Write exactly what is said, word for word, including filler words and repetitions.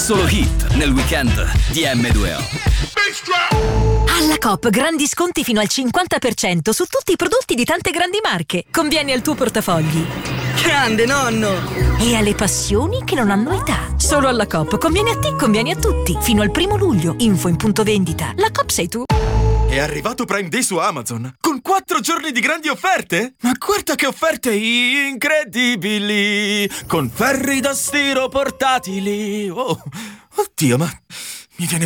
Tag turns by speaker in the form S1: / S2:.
S1: Solo hit nel weekend di emme due o.
S2: Alla Coop grandi sconti fino al cinquanta per cento su tutti i prodotti di tante grandi marche. Convieni al tuo portafogli.
S3: Grande nonno!
S2: E alle passioni che non hanno età. Solo alla Coop conviene a te, conviene a tutti. Fino al primo luglio. Info in punto vendita. La Coop sei tu.
S4: È arrivato Prime Day su Amazon con quattro giorni di grandi offerte? Ma guarda che offerte incredibili! Con ferri da stiro portatili. Oh, oddio, ma mi viene